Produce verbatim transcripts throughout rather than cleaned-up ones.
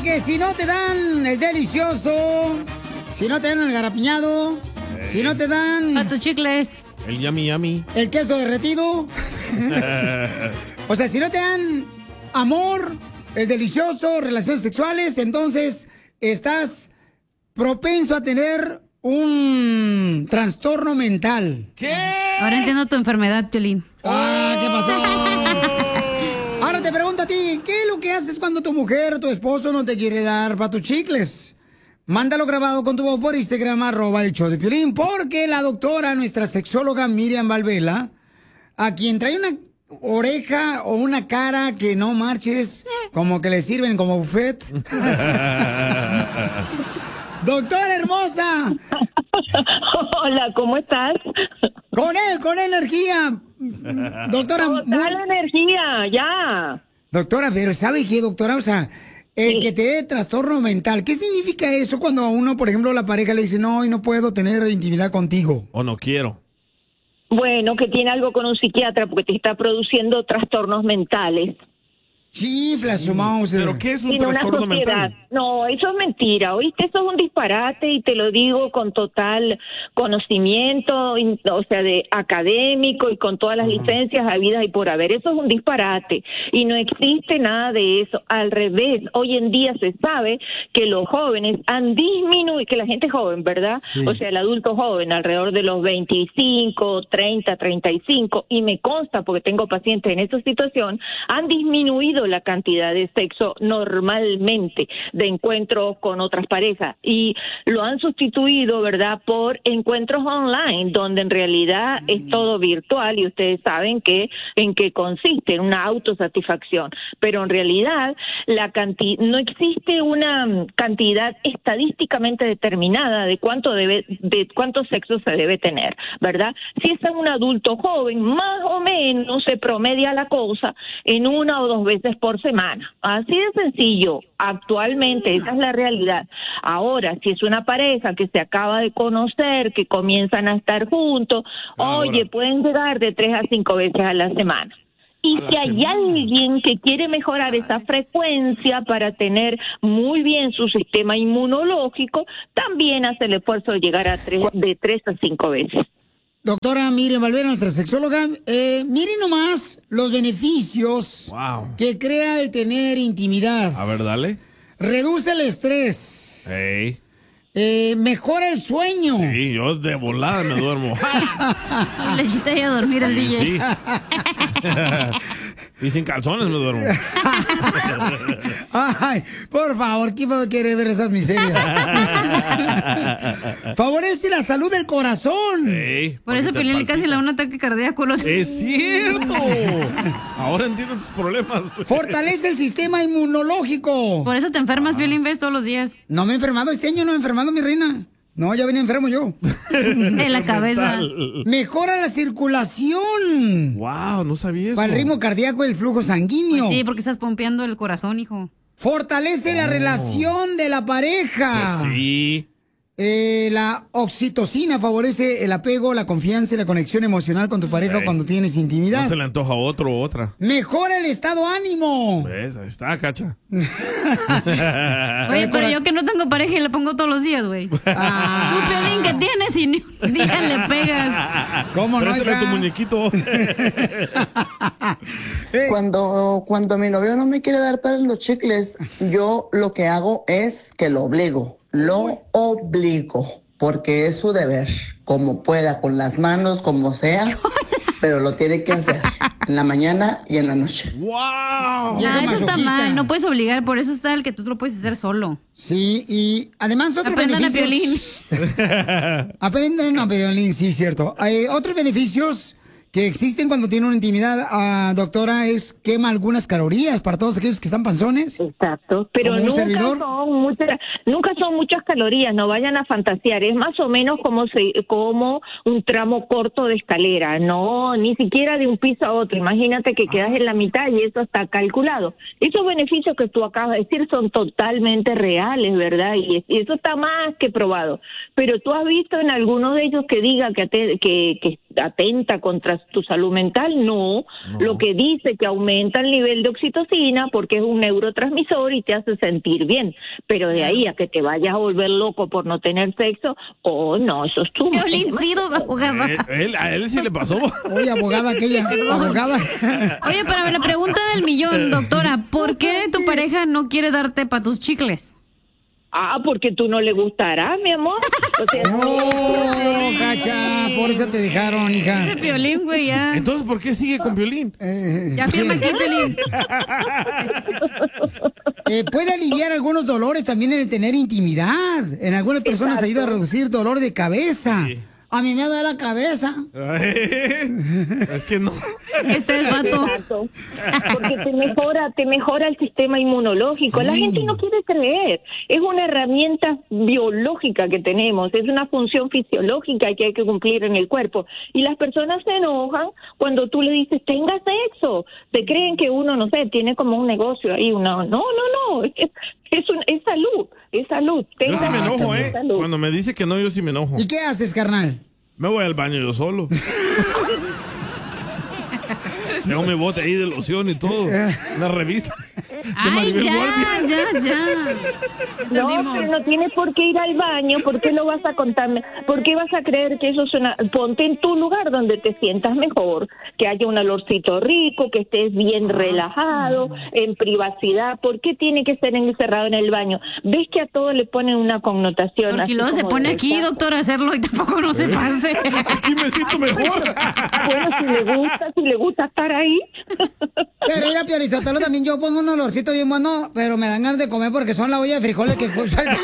Porque si no te dan el delicioso, si no te dan el garapiñado, hey. si no te dan... A tus chicles. El yummy yummy. El queso derretido. O sea, si no te dan amor, el delicioso, relaciones sexuales, entonces estás propenso a tener un trastorno mental. ¿Qué? Ahora entiendo tu enfermedad, Piolín. Ah, ¿qué pasó? Ahora te pregunto a ti, ¿qué es lo que haces cuando tu mujer o tu esposo no te quiere dar para tus chicles? Mándalo grabado con tu voz por Instagram, arroba el show de Piolín, porque la doctora, nuestra sexóloga Miriam Valvela, a quien trae una oreja o una cara que no marches, como que le sirven como buffet. ¡Doctora hermosa! Hola, ¿cómo estás? Con él, con energía. Doctora. Total muy... energía, ya. Doctora, pero ¿sabe qué, doctora? O sea, el sí. que te dé trastorno mental, ¿qué significa eso cuando a uno, por ejemplo, la pareja le dice, no, y no puedo tener intimidad contigo? O no quiero. Bueno, que tiene algo con un psiquiatra porque te está produciendo trastornos mentales. Chifla su mouse. ¿Pero qué es un trastorno mental? No, eso es mentira, ¿oíste? Eso es un disparate y te lo digo con total conocimiento, o sea, de académico y con todas las uh-huh. licencias habidas y por haber. Eso es un disparate y no existe nada de eso. Al revés, hoy en día se sabe que los jóvenes han disminuido, que la gente joven, ¿verdad? Sí. O sea, el adulto joven, alrededor de los veinticinco, treinta, treinta y cinco, y me consta porque tengo pacientes en esa situación, han disminuido la cantidad de sexo normalmente, de encuentros con otras parejas, y lo han sustituido, ¿verdad?, por encuentros online, donde en realidad mm. es todo virtual, y ustedes saben que en qué consiste, en una autosatisfacción, pero en realidad la canti- no existe una cantidad estadísticamente determinada de cuánto debe, de cuánto sexo se debe tener, ¿verdad? Si es un adulto joven, más o menos se promedia la cosa en una o dos veces por semana. Así de sencillo, actualmente, esa es la realidad. Ahora, si es una pareja que se acaba de conocer, que comienzan a estar juntos, Ahora. oye, pueden llegar de tres a cinco veces a la semana. Y si hay semana. alguien que quiere mejorar esa frecuencia para tener muy bien su sistema inmunológico, también hace el esfuerzo de llegar a tres, de tres a cinco veces. Doctora Miriam Valvela, nuestra sexóloga, eh, miren nomás los beneficios wow. que crea el tener intimidad. A ver, dale. Reduce el estrés. Hey. Eh, mejora el sueño. Sí, yo de volada me duermo. Le quité a dormir al D J. Sí. Y sin calzones me duermo. Ay, por favor, ¿quién quiere ver esas miserias? Favorece la salud del corazón. Hey, por eso Piolín casi le da un ataque cardíaco. Los... Es cierto. Ahora entiendo tus problemas. Fortalece el sistema inmunológico. Por eso te enfermas, Piolín, ves todos los días. No me he enfermado este año, no me he enfermado, mi reina. No, ya venía enfermo yo. De la cabeza. Mejora la circulación. Wow, no sabía eso. Para el ritmo cardíaco y el flujo sanguíneo. Pues sí, porque estás pompeando el corazón, hijo. Fortalece oh. la relación de la pareja. Pues sí. Eh, la oxitocina favorece el apego, la confianza y la conexión emocional con tu pareja hey. cuando tienes intimidad. No se le antoja otro o otra. Mejora el estado ánimo. ¿Ves? Ahí está, cacha. Oye, pero yo que no tengo pareja y le pongo todos los días, güey. Ah. Un Piolín que tienes y ni un día le pegas. ¿Cómo no? Préstame tu muñequito. Cuando, cuando mi novio no me quiere dar para los chicles, yo lo que hago es que lo obligo. Lo obligo, porque es su deber, como pueda, con las manos, como sea, pero lo tiene que hacer en la mañana y en la noche. ¡Wow! Ah, eso está mal, no puedes obligar, por eso está el que tú lo puedes hacer solo. Sí, y además otros Aprendan beneficios... a Piolín. Aprendan a Piolín, sí, cierto. Hay otros beneficios que existen cuando tiene una intimidad, uh, doctora, es quema algunas calorías para todos aquellos que están panzones. Exacto, pero nunca servidor. son muchas, nunca son muchas calorías, no vayan a fantasear, es más o menos como se, como un tramo corto de escalera, no, ni siquiera de un piso a otro, imagínate que quedas en la mitad y eso está calculado. Esos beneficios que tú acabas de decir son totalmente reales, ¿verdad? Y, y eso está más que probado, pero tú has visto en alguno de ellos que diga que, te, que, que atenta contra tu salud mental, no. no. Lo que dice que aumenta el nivel de oxitocina porque es un neurotransmisor y te hace sentir bien, pero de ahí a que te vayas a volver loco por no tener sexo, oh no, eso es tú. abogada. Él, a él sí le pasó. Oye, abogada aquella, abogada. Oye, pero la pregunta del millón, doctora, ¿por qué tu pareja no quiere darte para tus chicles? Ah, porque tú no le gustarás, mi amor. O sea, no, Cacha, por eso te dejaron, hija. Ese Piolín, güey, ya. Entonces, ¿por qué sigue con Piolín? Eh, ya firma aquí, Piolín. Eh, puede aliviar algunos dolores también en el tener intimidad. En algunas personas Exacto. ayuda a reducir dolor de cabeza. Sí. A mí me duele la cabeza. Es que no. Este es vato. Exacto. Porque te mejora, te mejora el sistema inmunológico. Sí. La gente no quiere creer. Es una herramienta biológica que tenemos. Es una función fisiológica que hay que cumplir en el cuerpo. Y las personas se enojan cuando tú le dices, tenga sexo. Se creen que uno, no sé, tiene como un negocio ahí. Una... No, no, no. Es, es, un, es salud. Es salud. Tenga yo sí me enojo, ¿eh? Salud. Cuando me dice que no, yo sí me enojo. ¿Y qué haces, carnal? Me voy al baño yo solo. Tengo mi bote ahí de loción y todo. Una revista. Ay, ya, ya, ya. No, pero no tienes por qué ir al baño. ¿Por qué lo vas a contarme? ¿Por qué vas a creer que eso es una... Ponte en tu lugar donde te sientas mejor, que haya un olorcito rico, que estés bien relajado, en privacidad. ¿Por qué tiene que ser encerrado en el baño? ¿Ves que a todo le ponen una connotación? Porque luego se pone aquí, doctor, a hacerlo y tampoco no se pase. Aquí me siento mejor. Bueno, si le gusta, si le gusta estar ahí. Pero mira, Piorizotelo, también yo pongo un olorcito bien bueno, pero me dan ganas de comer porque son la olla de frijoles que saltan.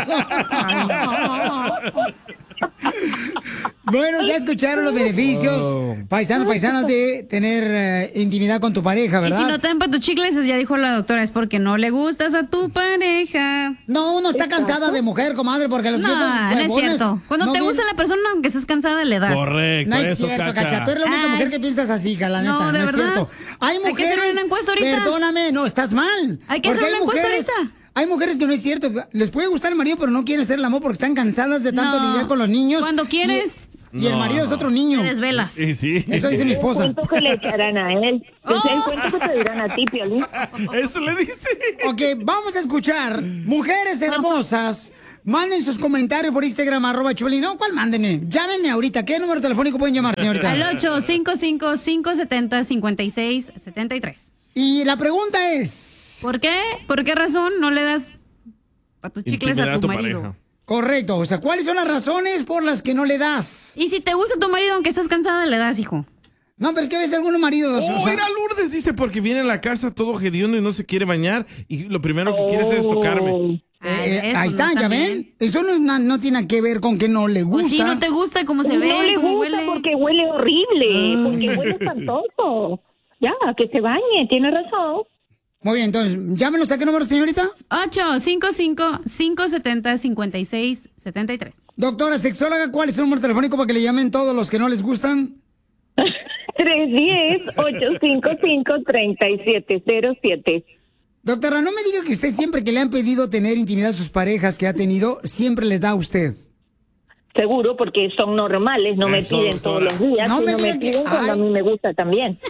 Bueno, ya escucharon los beneficios, oh. paisanos, paisanas, de tener eh, intimidad con tu pareja, ¿verdad? Y si no te dan para tus chicles, ya dijo la doctora, es porque no le gustas a tu pareja. No, uno está cansada de mujer, comadre, porque los no, viejos huevones... No, es cierto. Cuando no te bien... gusta la persona, aunque estés cansada, le das. Correcto, No es eso, cierto, Cacha. Cacha. Tú eres la única Ay. mujer que piensas así, la neta. No, No, ¿de es verdad? cierto. Hay mujeres... Hay que hacer una encuesta ahorita. Perdóname, no, estás mal. Hay que porque hacer una hay encuesta mujeres, ahorita. Hay mujeres que no es cierto. Les puede gustar el marido, pero no quieren hacer el amor porque están cansadas de tanto No. lidiar con los niños. Cuando quieres... Y, y el marido es otro niño. Te desvelas. Sí, sí. Eso dice mi esposa. El cuento que le echarán a él. Es el cuento que te dirán a ti, Piolín. Eso le dice. Ok, vamos a escuchar. Mujeres hermosas, manden sus comentarios por Instagram, arroba Chupelín. No, ¿cuál mándenme? Llámenme ahorita. ¿Qué número telefónico pueden llamar, señorita? Al ocho cinco cinco, cinco siete cero, cinco seis siete tres. Y la pregunta es... ¿Por qué? ¿Por qué razón no le das a tus chicles Intimidad a tu, a tu marido? pareja. Correcto, o sea, ¿cuáles son las razones por las que no le das? Y si te gusta tu marido, aunque estés cansada, le das, hijo. No, pero es que a veces algunos maridos... Oh, o sea, mira, Lourdes dice porque viene a la casa todo hediondo y no se quiere bañar y lo primero que quiere es tocarme. eh, eh, eso, ahí está, no, ¿ya también. ven? Eso no, no, no tiene que ver con que no le gusta. O si no te gusta cómo se No ve, le cómo gusta huele. porque huele horrible, porque huele espantoso. Ya, que se bañe, tiene razón. Muy bien, entonces, llámenos a qué número, señorita. ocho cinco cinco, cinco siete cero, cinco seis siete tres. Doctora sexóloga, ¿cuál es su número telefónico para que le llamen todos los que no les gustan? tres uno cero, ocho cinco cinco, tres siete cero siete. Doctora, no me diga que usted siempre que le han pedido tener intimidad a sus parejas que ha tenido, siempre les da a usted. Seguro, porque son normales, no Eso, me piden doctora. todos los días, No y me no me diga que- piden cuando ay. a mí me gusta también.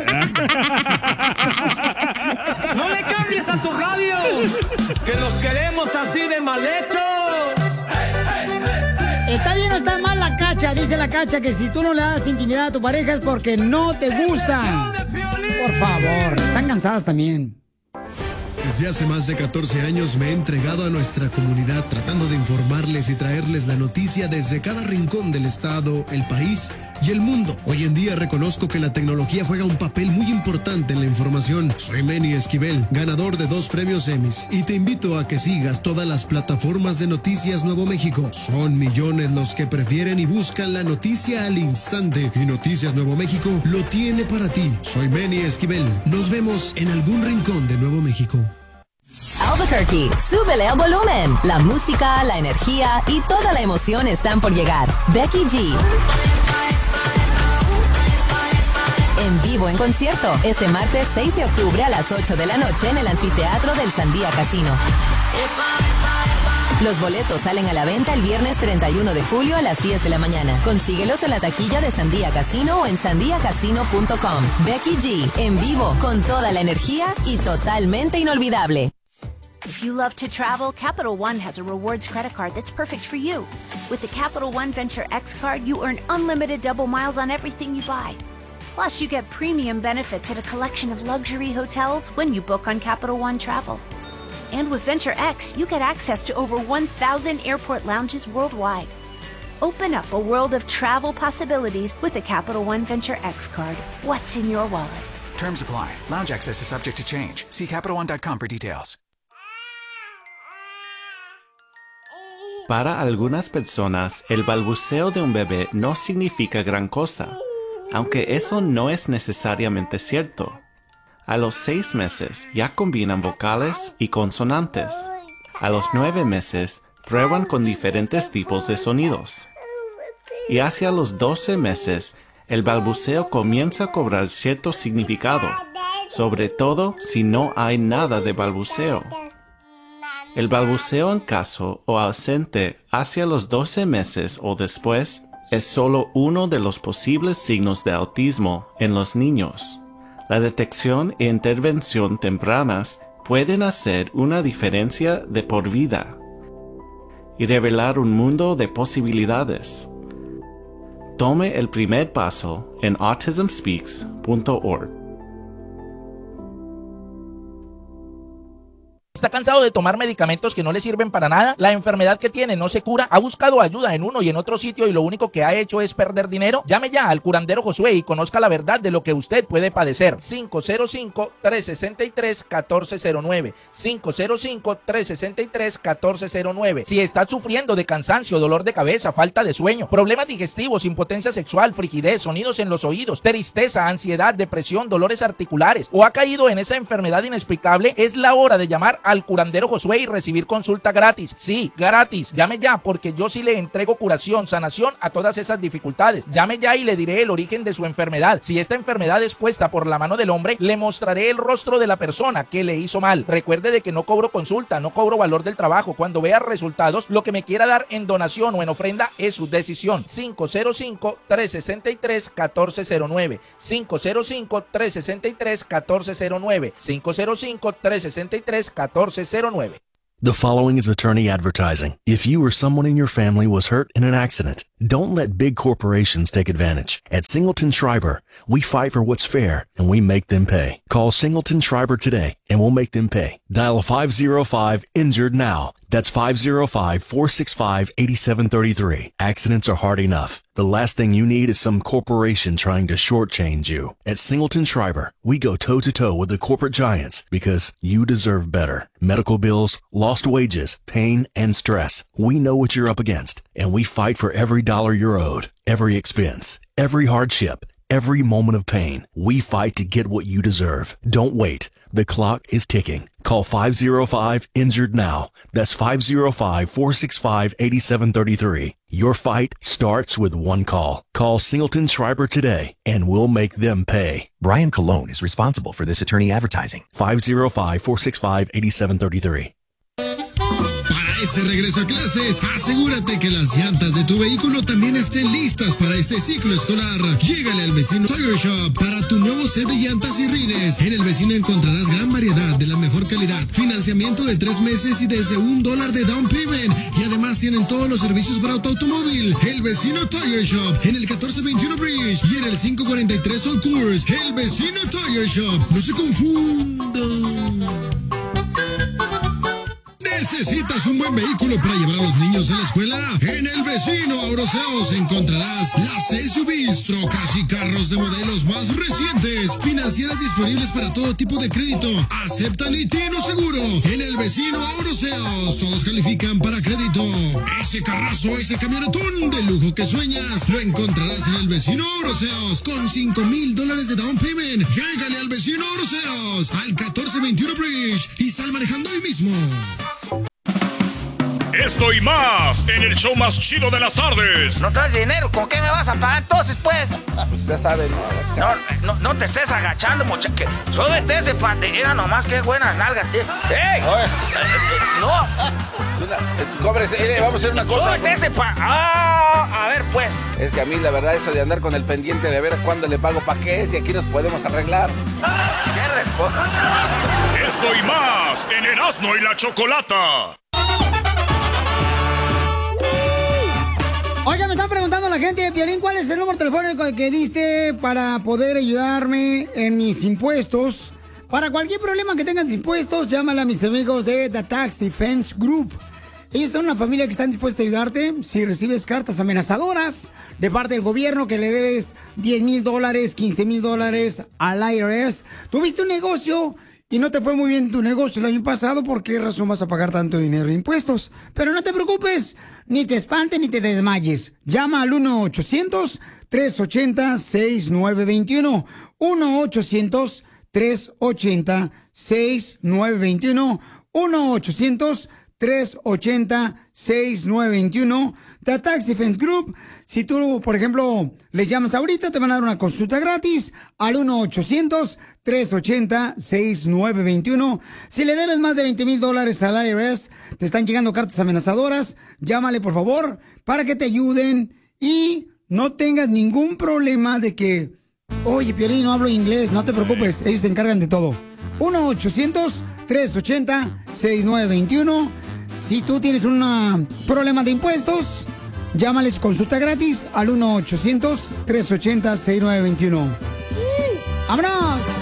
¡No le cambies a tu radio! ¡Que los queremos así de mal hechos! ¿Está bien o está mal la Cacha? Dice la Cacha que si tú no le das intimidad a tu pareja es porque no te gusta. Por favor, están cansadas también. Desde hace más de catorce años me he entregado a nuestra comunidad tratando de informarles y traerles la noticia desde cada rincón del estado, el país y el mundo. Hoy en día reconozco que la tecnología juega un papel muy importante en la información. Soy Manny Esquivel, ganador de dos premios Emmys, y te invito a que sigas todas las plataformas de Noticias Nuevo México. Son millones los que prefieren y buscan la noticia al instante, y Noticias Nuevo México lo tiene para ti. Soy Manny Esquivel. Nos vemos en algún rincón de Nuevo México. Albuquerque, súbele al volumen. La música, la energía y toda la emoción están por llegar. Becky G. En vivo en concierto, este martes seis de octubre a las ocho de la noche en el anfiteatro del Sandía Casino. Los boletos salen a la venta el viernes treinta y uno de julio a las diez de la mañana. Consíguelos en la taquilla de Sandia Casino o en sandia casino punto com. Becky G, en vivo, con toda la energía y totalmente inolvidable. If you love to travel, Capital One has a rewards credit card that's perfect for you. With the Capital One Venture X card, you earn unlimited double miles on everything you buy. Plus, you get premium benefits at a collection of luxury hotels when you book on Capital One Travel. And with Venture X, you get access to over one thousand airport lounges worldwide. Open up a world of travel possibilities with the Capital One Venture X card. What's in your wallet? Terms apply. Lounge access is subject to change. See Capital One dot com for details. Para algunas personas, el balbuceo de un bebé no significa gran cosa, aunque eso no es necesariamente cierto. A los seis meses ya combinan vocales y consonantes. A los nueve meses prueban con diferentes tipos de sonidos. Y hacia los doce meses, el balbuceo comienza a cobrar cierto significado, sobre todo si no hay nada de balbuceo. El balbuceo en caso o ausente hacia los doce meses o después es solo uno de los posibles signos de autismo en los niños. La detección e intervención tempranas pueden hacer una diferencia de por vida y revelar un mundo de posibilidades. Tome el primer paso en autism speaks punto org. ¿Está cansado de tomar medicamentos que no le sirven para nada? ¿La enfermedad que tiene no se cura? ¿Ha buscado ayuda en uno y en otro sitio y lo único que ha hecho es perder dinero? Llame ya al curandero Josué y conozca la verdad de lo que usted puede padecer. cinco cero cinco, tres seis tres, uno cuatro cero nueve. cinco cero cinco, tres seis tres, uno cuatro cero nueve. Si está sufriendo de cansancio, dolor de cabeza, falta de sueño, problemas digestivos, impotencia sexual, frigidez, sonidos en los oídos, tristeza, ansiedad, depresión, dolores articulares o ha caído en esa enfermedad inexplicable, es la hora de llamar al curandero Josué y recibir consulta gratis. Sí, gratis. Llame ya porque yo sí le entrego curación, sanación a todas esas dificultades. Llame ya y le diré el origen de su enfermedad. Si esta enfermedad es puesta por la mano del hombre, le mostraré el rostro de la persona que le hizo mal. Recuerde de que no cobro consulta, no cobro valor del trabajo. Cuando vea resultados, lo que me quiera dar en donación o en ofrenda es su decisión. cinco cero cinco, tres seis tres, uno cuatro cero nueve. cinco cero cinco, tres seis tres, uno cuatro cero nueve. cinco cero cinco, tres seis tres, uno cuatro cero nueve. The following is attorney advertising. If you or someone in your family was hurt in an accident, don't let big corporations take advantage. At Singleton Schreiber, we fight for what's fair and we make them pay. Call Singleton Schreiber today and we'll make them pay. Dial five oh five injured now. That's five oh five, four six five, eight seven three three. Accidents are hard enough. The last thing you need is some corporation trying to shortchange you. At Singleton Schreiber, we go toe-to-toe with the corporate giants because you deserve better. Medical bills, lost wages, pain, and stress. We know what you're up against, and we fight for every dollar you're owed, every expense, every hardship, every moment of pain. We fight to get what you deserve. Don't wait. The clock is ticking. Call five oh five injured now. That's five oh five, four six five, eight seven three three. Your fight starts with one call. Call Singleton Schreiber today and we'll make them pay. Brian Colon is responsible for this attorney advertising. five oh five, four six five, eight seven three three. Este regreso a clases, asegúrate que las llantas de tu vehículo también estén listas para este ciclo escolar. Llégale al Vecino Tire Shop para tu nuevo set de llantas y rines. En el Vecino encontrarás gran variedad de la mejor calidad, financiamiento de tres meses y desde un dólar de down payment. Y además tienen todos los servicios para tu automóvil. El Vecino Tire Shop en el catorce veintiuno Bridge y en el cinco cuarenta y tres Old Course. El Vecino Tire Shop. No se confundan. ¿Necesitas un buen vehículo para llevar a los niños a la escuela? En el Vecino Auroseos encontrarás las S U Vs, trocas y carros de modelos más recientes. Financieras disponibles para todo tipo de crédito. Aceptan litino seguro. En el Vecino Auroseos todos califican para crédito. Ese carrazo, ese camionetón de lujo que sueñas, lo encontrarás en el Vecino Auroseos con cinco mil dólares de down payment. Llégale al Vecino Auroseos al catorce veintiuno Bridge y sal manejando hoy mismo. Esto y más en el show más chido de las tardes. ¿No traes dinero? ¿Con qué me vas a pagar entonces, pues? Ah, pues usted sabe, ¿no? No, no, no te estés agachando, muchacho. Súbete ese pandera nomás, qué buenas nalgas tiene. ¡Ey! Oye. Eh, eh, no. Eh, cóbrese, mire, vamos a hacer una cosa. Súbete ese pa... Ah, a ver, pues. Es que a mí, la verdad, eso de andar con el pendiente de ver cuándo le pago pa' qué es y aquí nos podemos arreglar. ¡Qué respuesta! Esto y más en Erasmo y la Chocolata. Oiga, me están preguntando la gente de Piolín, ¿cuál es el número telefónico que diste para poder ayudarme en mis impuestos? Para cualquier problema que tengan de impuestos, llámale a mis amigos de The Tax Defense Group. Ellos son una familia que están dispuestos a ayudarte si recibes cartas amenazadoras de parte del gobierno que le debes diez mil dólares, quince mil dólares al I R S. Tuviste un negocio y no te fue muy bien tu negocio el año pasado, ¿por qué razón vas a pagar tanto dinero de impuestos? Pero no te preocupes, ni te espantes ni te desmayes. Llama al uno ochocientos, tres ochenta, sesenta y nueve veintiuno. uno ochocientos, tres ochenta, sesenta y nueve veintiuno. uno ochocientos, tres ochenta, sesenta y nueve veintiuno. The Tax Defense Group. Si tú, por ejemplo, le llamas ahorita, te van a dar una consulta gratis al uno ochocientos, tres ochenta, sesenta y nueve veintiuno. Si le debes más de veinte mil dólares al I R S, te están llegando cartas amenazadoras, llámale, por favor, para que te ayuden y no tengas ningún problema de que, oye, Piolín, no hablo inglés, no te preocupes, ellos se encargan de todo. uno ochocientos, tres ochenta, sesenta y nueve veintiuno. Si tú tienes un problema de impuestos, llámales consulta gratis al uno ochocientos, tres ochenta, sesenta y nueve veintiuno. ¡Vámonos!